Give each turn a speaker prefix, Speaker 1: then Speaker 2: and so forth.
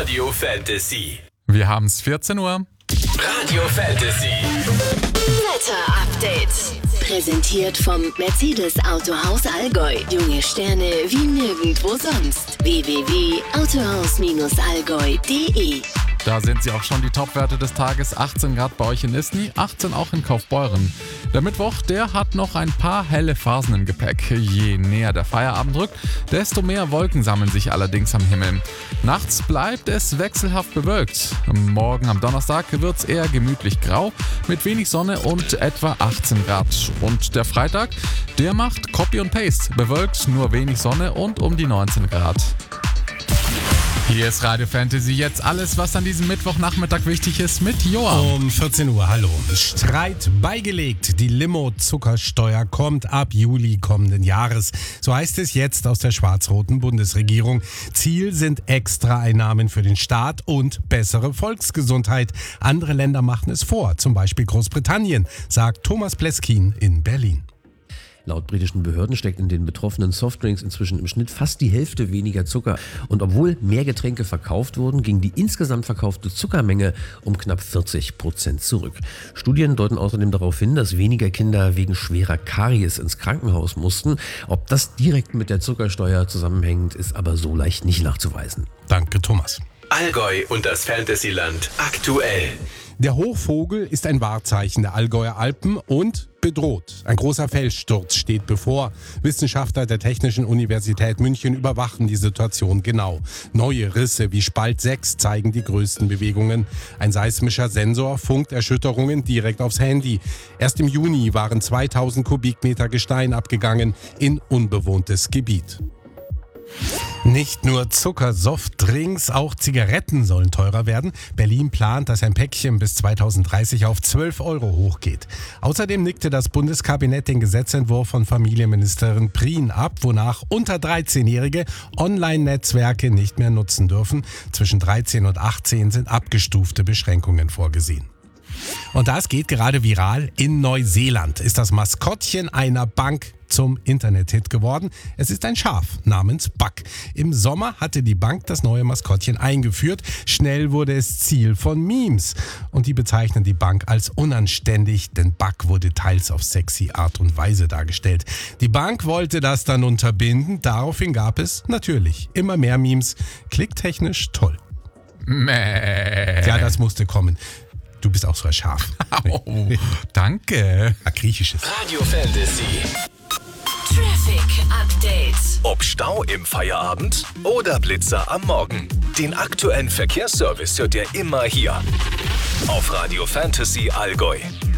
Speaker 1: Radio Fantasy.
Speaker 2: Wir haben es 14 Uhr.
Speaker 1: Radio Fantasy.
Speaker 3: Wetter Update. Präsentiert vom Mercedes Autohaus Allgäu. Junge Sterne wie nirgendwo sonst. www.autohaus-allgäu.de.
Speaker 2: Da sind sie auch schon, die Topwerte des Tages. 18 Grad bei euch in Isny, 18 auch in Kaufbeuren. Der Mittwoch, der hat noch ein paar helle Phasen im Gepäck. Je näher der Feierabend rückt, desto mehr Wolken sammeln sich allerdings am Himmel. Nachts bleibt es wechselhaft bewölkt. Morgen am Donnerstag wird es eher gemütlich grau mit wenig Sonne und etwa 18 Grad. Und der Freitag, der macht Copy und Paste. Bewölkt, nur wenig Sonne und um die 19 Grad. Hier ist Radio Fantasy, jetzt alles, was an diesem Mittwochnachmittag wichtig ist, mit Joa.
Speaker 4: Um 14 Uhr, hallo. Streit beigelegt. Die Limo-Zuckersteuer kommt ab Juli kommenden Jahres. So heißt es jetzt aus der schwarz-roten Bundesregierung. Ziel sind Extraeinnahmen für den Staat und bessere Volksgesundheit. Andere Länder machen es vor, zum Beispiel Großbritannien, sagt Thomas Pleskin in Berlin.
Speaker 5: Laut britischen Behörden steckt in den betroffenen Softdrinks inzwischen im Schnitt fast die Hälfte weniger Zucker. Und obwohl mehr Getränke verkauft wurden, ging die insgesamt verkaufte Zuckermenge um knapp 40% zurück. Studien deuten außerdem darauf hin, dass weniger Kinder wegen schwerer Karies ins Krankenhaus mussten. Ob das direkt mit der Zuckersteuer zusammenhängt, ist aber so leicht nicht nachzuweisen.
Speaker 4: Danke, Thomas.
Speaker 1: Allgäu und das Fantasyland aktuell.
Speaker 4: Der Hochvogel ist ein Wahrzeichen der Allgäuer Alpen und bedroht. Ein großer Felssturz steht bevor. Wissenschaftler der Technischen Universität München überwachen die Situation genau. Neue Risse wie Spalt 6 zeigen die größten Bewegungen. Ein seismischer Sensor funkt Erschütterungen direkt aufs Handy. Erst im Juni waren 2000 Kubikmeter Gestein abgegangen in unbewohntes Gebiet. Nicht nur Zucker, Softdrinks, auch Zigaretten sollen teurer werden. Berlin plant, dass ein Päckchen bis 2030 auf 12 Euro hochgeht. Außerdem nickte das Bundeskabinett den Gesetzentwurf von Familienministerin Prien ab, wonach unter 13-Jährige Online-Netzwerke nicht mehr nutzen dürfen. Zwischen 13 und 18 sind abgestufte Beschränkungen vorgesehen. Und das geht gerade viral. In Neuseeland ist das Maskottchen einer Bank zum Internet-Hit geworden. Es ist ein Schaf namens Buck. Im Sommer hatte die Bank das neue Maskottchen eingeführt. Schnell wurde es Ziel von Memes. Und die bezeichnen die Bank als unanständig, denn Buck wurde teils auf sexy Art und Weise dargestellt. Die Bank wollte das dann unterbinden. Daraufhin gab es natürlich immer mehr Memes. Klicktechnisch toll. Ja, das musste kommen. Du bist auch so ein Schaf.
Speaker 2: Oh, danke.
Speaker 4: Griechisches.
Speaker 1: Radio Fantasy.
Speaker 3: Traffic Update.
Speaker 1: Ob Stau im Feierabend oder Blitzer am Morgen. Den aktuellen Verkehrsservice hört ihr immer hier. Auf Radio Fantasy Allgäu.